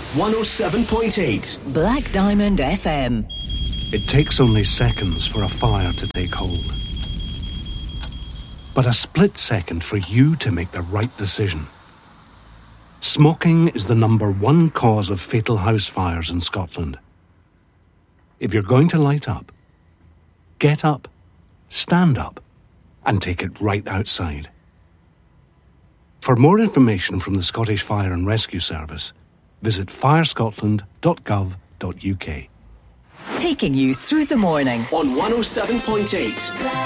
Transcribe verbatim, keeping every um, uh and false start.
one oh seven point eight. Black Diamond F M. It takes only seconds for a fire to take hold. But a split second for you to make the right decision. Smoking is the number one cause of fatal house fires in Scotland. If you're going to light up, get up, stand up, and take it right outside. For more information from the Scottish Fire and Rescue Service, visit fire scotland dot gov dot u k. Taking you through the morning on one oh seven point eight.